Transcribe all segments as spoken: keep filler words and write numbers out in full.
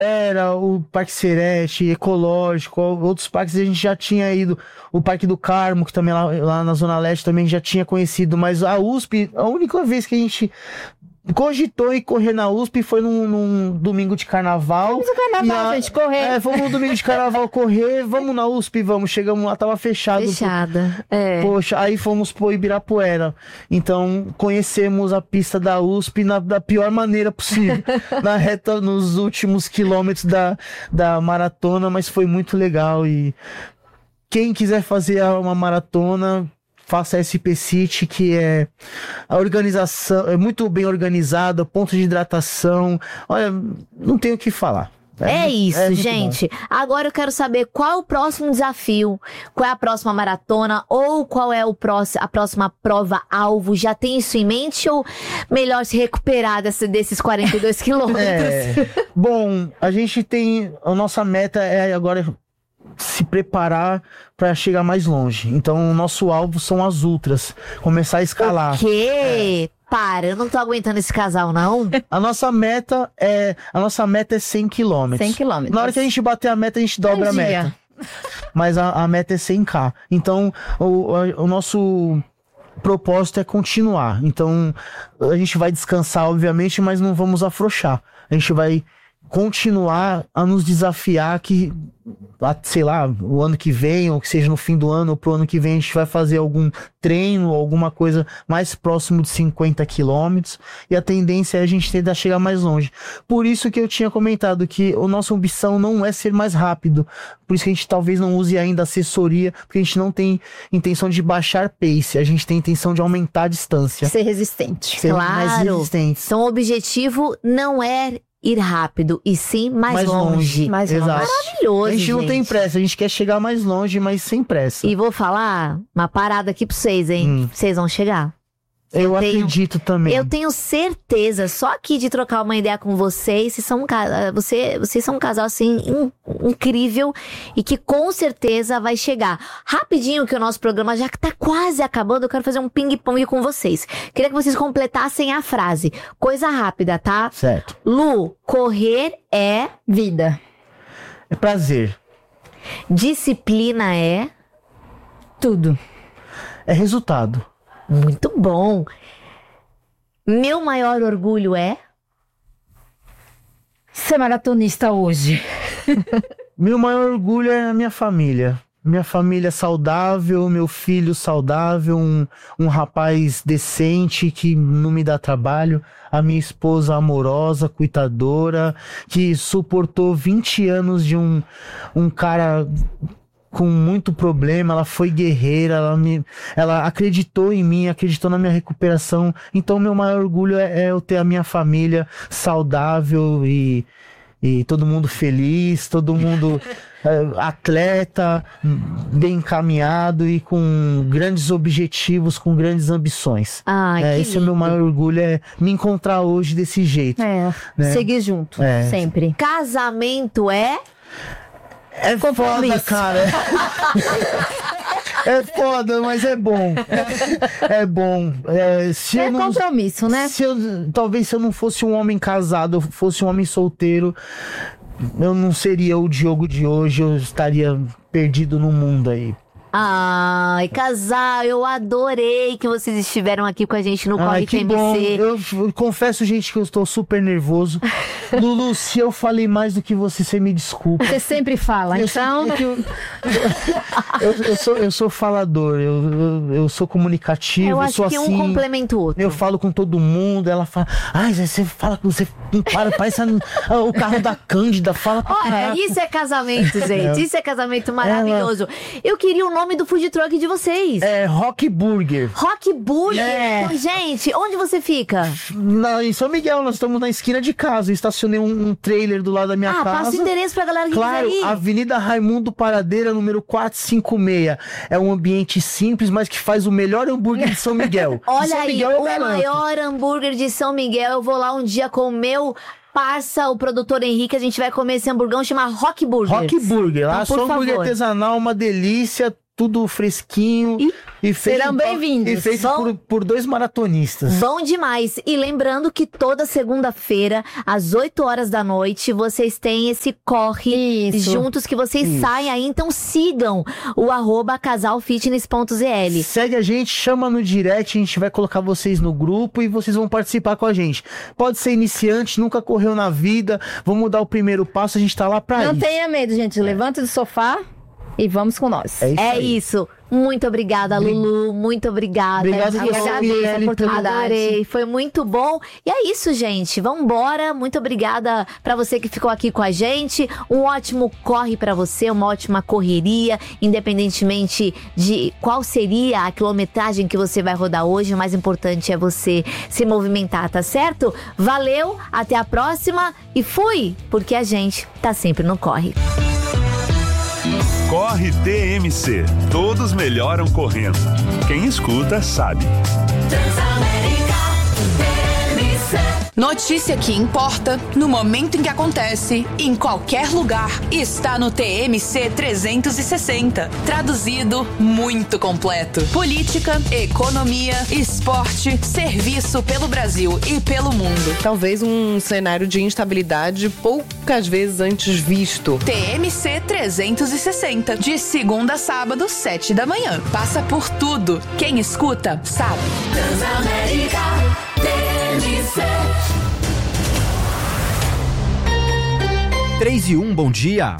Era o Parque Sereste, Ecológico, outros parques a gente já tinha ido. O Parque do Carmo, que também lá, lá na Zona Leste também já tinha conhecido. Mas a U S P, a única vez que a gente cogitou em correr na U S P foi num, num domingo de carnaval. Vamos no carnaval, a, gente, correr. É, vamos no domingo de carnaval correr, vamos na U S P, vamos. Chegamos lá, tava fechado. Fechada, é. Poxa, aí fomos pro Ibirapuera. Então, conhecemos a pista da U S P na, da pior maneira possível. Na reta, nos últimos quilômetros da, da maratona, mas foi muito legal. E quem quiser fazer uma maratona, faça a S P City, que é a organização, é muito bem organizada, ponto de hidratação. Olha, não tenho o que falar. É, é isso, é gente. Bom. Agora eu quero saber qual é o próximo desafio, qual é a próxima maratona ou qual é o próximo, a próxima prova-alvo. Já tem isso em mente ou melhor se recuperar desse, desses quarenta e dois quilômetros? É, bom, a gente tem... A nossa meta é agora se preparar para chegar mais longe. Então, o nosso alvo são as ultras. Começar a escalar. O quê? É. Para, eu não tô aguentando esse casal, não. A nossa meta é, a nossa meta é cem quilômetros. cem quilômetros. Na hora que a gente bater a meta, a gente dobra a meta. Mas a, a meta é cem ká. Então, o, o, o nosso propósito é continuar. Então, a gente vai descansar, obviamente, mas não vamos afrouxar. A gente vai continuar a nos desafiar que, sei lá, o ano que vem, ou que seja no fim do ano, ou pro ano que vem, a gente vai fazer algum treino, alguma coisa mais próximo de cinquenta quilômetros, e a tendência é a gente tentar chegar mais longe. Por isso que eu tinha comentado que a nossa ambição não é ser mais rápido, por isso que a gente talvez não use ainda assessoria, porque a gente não tem intenção de baixar pace, a gente tem intenção de aumentar a distância. Ser resistente. Ser claro. mais resistente. Então o objetivo não é ir rápido, e sim mais, mais longe. longe. Mais Exato. longe. Maravilhoso, A gente, gente não tem pressa, a gente quer chegar mais longe, mas sem pressa. E vou falar uma parada aqui pra vocês, hein? Hum. Vocês vão chegar. Eu, Eu tenho- acredito também. Eu tenho certeza, só aqui de trocar uma ideia com vocês, vocês são um, ca- você, vocês são um casal assim in- incrível e que com certeza vai chegar. Rapidinho, que o nosso programa já tá quase acabando, eu quero fazer um ping-pong com vocês. Queria que vocês completassem a frase. Coisa rápida, tá? Certo. Lu, correr é, Vida. É prazer. disciplina é, Tudo. É resultado. muito bom. Meu maior orgulho é, Ser maratonista hoje. Meu maior orgulho é a minha família. Minha família saudável, meu filho saudável, um, um rapaz decente que não me dá trabalho, a minha esposa amorosa, cuidadora, que suportou vinte anos de um, um cara com muito problema. Ela foi guerreira, ela, me, ela acreditou em mim, acreditou na minha recuperação. Então meu maior orgulho é, é eu ter a minha família saudável e, e todo mundo feliz, todo mundo é, atleta, bem encaminhado e com grandes objetivos, com grandes ambições. ai, É, que esse é o meu lindo. maior orgulho, é me encontrar hoje desse jeito. É. Né? Seguir junto. É. Sempre. Casamento é, É foda, Compromisso. cara. É foda, mas é bom. É bom. É, se É eu não, compromisso, né? se eu, talvez se eu não fosse um homem casado, eu fosse um homem solteiro, eu não seria o Diogo de hoje, eu estaria perdido no mundo aí. ai, casal, eu adorei que vocês estiveram aqui com a gente no Corre Ai, que T bom. M C. Eu, eu confesso, gente, que eu estou super nervoso. Lulu, se eu falei mais do que você, você me desculpa. Você sempre fala. Eu Então, sei que eu, eu, eu sou, eu sou falador, eu, eu, eu sou comunicativo, Eu eu acho sou que assim. um complementa o outro. Eu falo com todo mundo, ela fala, ai, você fala com você, não para, parece a- o carro da Cândida, fala pra Olha, caraca. isso é casamento, gente. Isso é casamento maravilhoso. Eu queria o nome do food truck de vocês. É Rock Burger. Rock Burger. É. Então, gente, onde você fica? Na, em São Miguel, nós estamos na esquina de casa. Eu estacionei um, um trailer do lado da minha Ah, casa. passa o endereço pra galera que Claro, quiser ir. Avenida Raimundo Paradeira, número quatrocentos e cinquenta e seis. É um ambiente simples, mas que faz o melhor hambúrguer de São Miguel. De Olha São aí, Miguel, eu o garanto. maior hambúrguer de São Miguel. Eu vou lá um dia com o meu parça, o produtor Henrique. A gente vai comer esse hamburgão, chama Rock Burger. Rock Burger. Lá Então, só por hambúrguer favor. artesanal, uma delícia. tudo fresquinho. E, e feito, serão bem-vindos. E feito Vão... por, por dois maratonistas. Bom demais. E lembrando que toda segunda-feira, às oito horas da noite, vocês têm esse corre Isso. juntos que vocês Isso. saem aí. Então sigam o arroba casalfitness ponto z l. Segue a gente, chama no direct, a gente vai colocar vocês no grupo e vocês vão participar com a gente. Pode ser iniciante, nunca correu na vida, vamos dar o primeiro passo, a gente tá lá pra Não isso. tenha medo, gente. Levanta do sofá e vamos com nós. É isso. É aí. isso. Muito obrigada, Lulu. Muito obrigada. Obrigado, Eu você, agradeço a Mirelle, oportunidade. pelo- Adorei. Foi muito bom. E é isso, gente. Vambora. Muito obrigada pra você que ficou aqui com a gente. Um ótimo corre pra você, uma ótima correria, independentemente de qual seria a quilometragem que você vai rodar hoje. O mais importante é você se movimentar, tá certo? Valeu, até a próxima e fui, porque a gente tá sempre no corre. Corre T M C. Todos melhoram correndo. Quem escuta sabe. Notícia que importa, no momento em que acontece, em qualquer lugar, está no T M C trezentos e sessenta. Traduzido, muito completo. Política, economia, esporte, serviço pelo Brasil e pelo mundo. Talvez um cenário de instabilidade poucas vezes antes visto. T M C trezentos e sessenta, de segunda a sábado, sete da manhã. Passa por tudo. Quem escuta, sabe. Transamérica T M C. três e um, bom dia.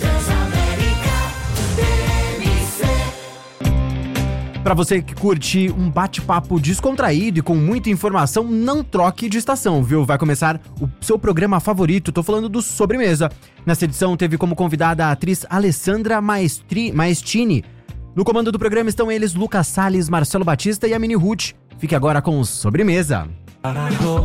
Para você que curte um bate-papo descontraído e com muita informação, não troque de estação, viu? Vai começar o seu programa favorito, tô falando do Sobremesa. Nessa edição teve como convidada a atriz Alessandra Maestri, Maestini. No comando do programa estão eles, Lucas Salles, Marcelo Batista e a Mini Ruth. Fique agora com o Sobremesa.